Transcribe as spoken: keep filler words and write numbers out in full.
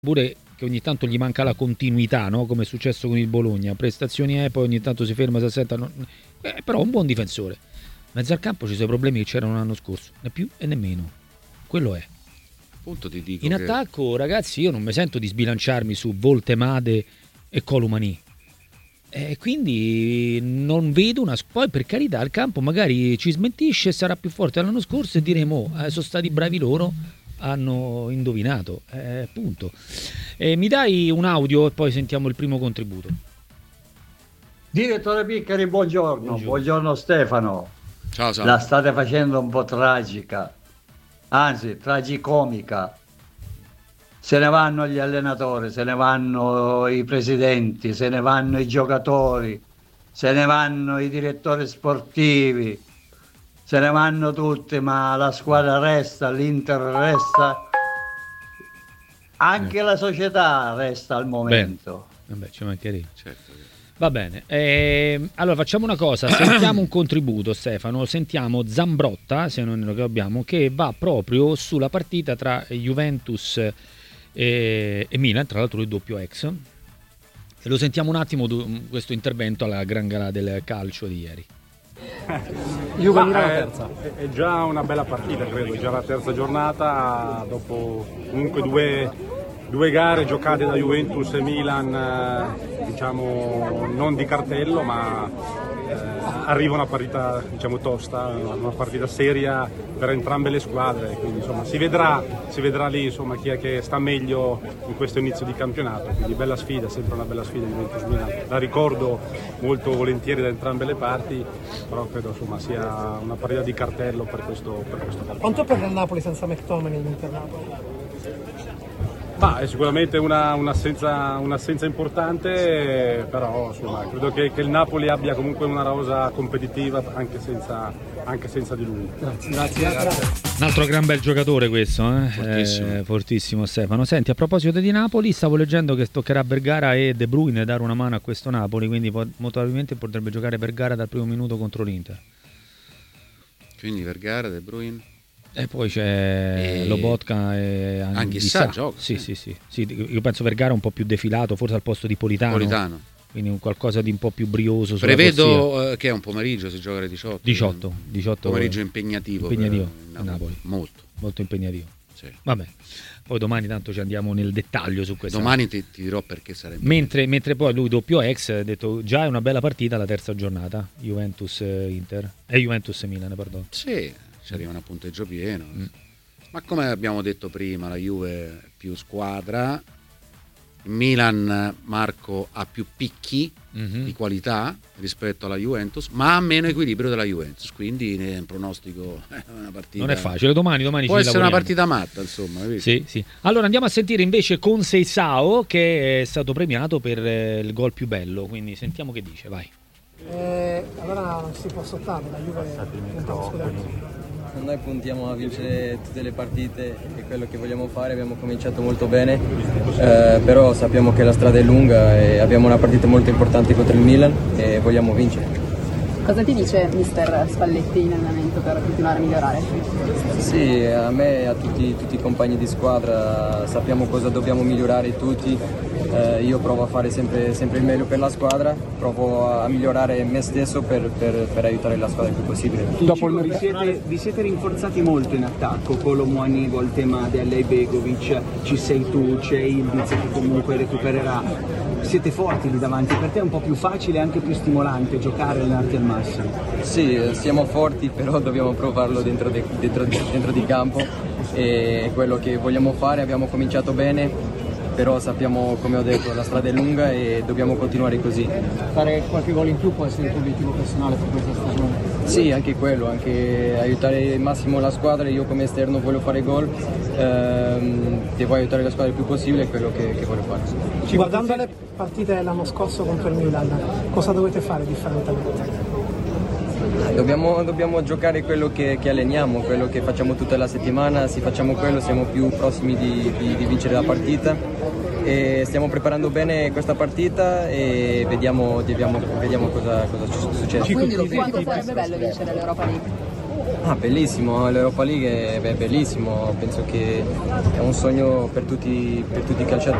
pure che ogni tanto gli manca la continuità, no? Come è successo con il Bologna, prestazioni e poi ogni tanto si ferma, si assenta, no? eh, però un buon difensore. Mezzo al campo ci sono i problemi che c'erano l'anno scorso, né più e nemmeno, quello è. Appunto ti dico in che... attacco, ragazzi, io non mi sento di sbilanciarmi su Voltemade e Colomani, e quindi non vedo una... Poi per carità il campo magari ci smentisce, sarà più forte l'anno scorso e diremo eh, sono stati bravi loro, hanno indovinato, eh, punto. Eh, mi dai un audio e poi sentiamo il primo contributo. Direttore Piccari, buongiorno. buongiorno, buongiorno Stefano. Ciao, ciao. La state facendo un po' tragica, anzi tragicomica. Se ne vanno gli allenatori, se ne vanno i presidenti, se ne vanno i giocatori, se ne vanno i direttori sportivi, se ne vanno tutti, ma la squadra resta, l'Inter resta, anche eh. la società resta al momento. Beh, vabbè, ci mancherebbe. Certo. Va bene, eh, allora facciamo una cosa, sentiamo un contributo, Stefano, sentiamo Zambrotta, se non lo abbiamo, che va proprio sulla partita tra Juventus e, e Milan, tra l'altro il doppio ex, e lo sentiamo un attimo questo intervento alla Gran Galà del calcio di ieri. Juve Milan la terza. È, è già una bella partita, credo, già la terza giornata, dopo comunque due... Due gare giocate da Juventus e Milan, diciamo non di cartello, ma eh, arriva una partita, diciamo, tosta, una partita seria per entrambe le squadre, quindi insomma si vedrà, si vedrà lì insomma chi è che sta meglio in questo inizio di campionato, quindi bella sfida, sempre una bella sfida Juventus-Milan, la ricordo molto volentieri da entrambe le parti, però credo insomma sia una partita di cartello per questo, per questo campionato. Quanto per il Napoli senza McTominay in Napoli? Ma è sicuramente una, un'assenza, un'assenza importante, però insomma, credo che, che il Napoli abbia comunque una rosa competitiva anche senza, anche senza di lui. Grazie. Grazie, grazie. Un altro gran bel giocatore questo, eh? Fortissimo. Eh, fortissimo Stefano. Senti, a proposito di Napoli, stavo leggendo che toccherà a Vergara e De Bruyne dare una mano a questo Napoli, quindi molto probabilmente potrebbe giocare Vergara dal primo minuto contro l'Inter. Quindi Vergara, De Bruyne... E poi c'è e... Lobotka e Anghissà gioca. Sì, sì, sì, sì. Io penso Vergara un po' più defilato, forse al posto di Politano. Politano. Quindi un qualcosa di un po' più brioso. Prevedo eh, che è un pomeriggio, si gioca alle diciotto. diciotto, diciotto pomeriggio impegnativo. Impegnativo per a Napoli. Molto. Molto impegnativo. Sì. Vabbè. Poi domani tanto ci andiamo nel dettaglio su questo. Domani ti, ti dirò perché sarebbe. Mentre, mentre poi lui doppio ex ha detto già è una bella partita la terza giornata, Juventus-Inter. E eh, Juventus-Milan, perdono. Sì, ci arriva a punteggio pieno. Mm. Ma come abbiamo detto prima, la Juve più squadra, il Milan, Marco, ha più picchi mm-hmm. di qualità rispetto alla Juventus, ma ha meno equilibrio della Juventus, quindi ne pronostico è una partita. Non è facile, domani, domani può ci essere lavoriamo. Una partita matta, insomma. Sì, sì. Allora andiamo a sentire invece Conceição, che è stato premiato per il gol più bello, quindi sentiamo che dice, vai. Eh, allora non si può sottare, la Juve Noi puntiamo a vincere tutte le partite, è quello che vogliamo fare, abbiamo cominciato molto bene, eh, però sappiamo che la strada è lunga e abbiamo una partita molto importante contro il Milan e vogliamo vincere. Cosa ti dice mister Spalletti in allenamento per continuare a migliorare? Sì, a me e a tutti, tutti i compagni di squadra sappiamo cosa dobbiamo migliorare tutti, eh, io provo a fare sempre, sempre il meglio per la squadra, provo a migliorare me stesso per, per, per aiutare la squadra il più possibile. Dopo il vi, siete, vi siete rinforzati molto in attacco, Colomani, Voltemade, Alei Begovic, ci sei tu, c'è Ildiz che comunque recupererà. Siete forti lì davanti, per te è un po' più facile e anche più stimolante giocare e allenarti al massimo. Sì, siamo forti, però dobbiamo provarlo dentro di, dentro, dentro di campo, e quello che vogliamo fare. Abbiamo cominciato bene, però sappiamo, come ho detto, la strada è lunga e dobbiamo continuare così. Fare qualche gol in più può essere il tuo obiettivo personale per questa stagione? Sì, anche quello, anche aiutare al massimo la squadra. Io come esterno voglio fare gol, ehm, devo aiutare la squadra il più possibile, è quello che, che voglio fare. Guardando le partite dell'anno scorso contro il Milan, cosa dovete fare differentemente? Dobbiamo, dobbiamo giocare quello che, che alleniamo, quello che facciamo tutta la settimana. Se facciamo quello siamo più prossimi di, di, di vincere la partita, e stiamo preparando bene questa partita e vediamo, vediamo, vediamo cosa, cosa succede. Quindi quanto sarebbe bello vincere l'Europa League? Ah, bellissimo, l'Europa League è bellissimo, penso che è un sogno per tutti, per tutti i calciatori.